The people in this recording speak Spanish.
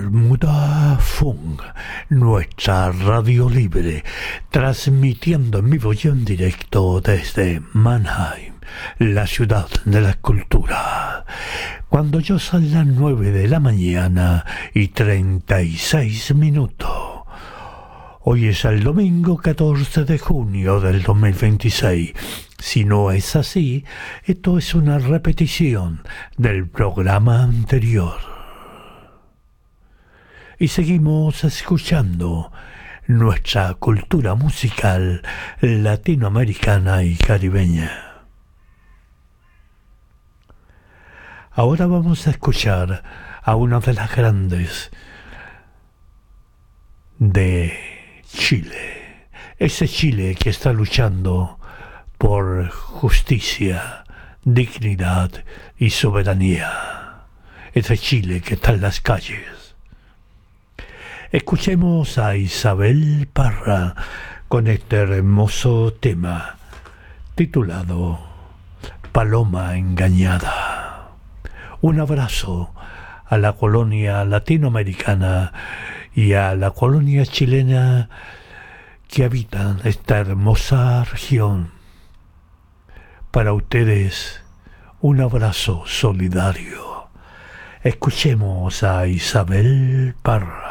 Bermuda Funk, nuestra radio libre, transmitiendo en vivo y en directo desde Mannheim, la ciudad de la cultura. Cuando ya son las 9 de la mañana y 36 minutos. Hoy es el domingo 14 de junio del 2026. Si no es así, esto es una repetición del programa anterior. Y seguimos escuchando nuestra cultura musical latinoamericana y caribeña. Ahora vamos a escuchar a una de las grandes de Chile. Ese Chile que está luchando por justicia, dignidad y soberanía. Ese Chile que está en las calles. Escuchemos a Isabel Parra con este hermoso tema titulado Paloma Engañada. Un abrazo a la colonia latinoamericana y a la colonia chilena que habitan esta hermosa región. Para ustedes, un abrazo solidario. Escuchemos a Isabel Parra.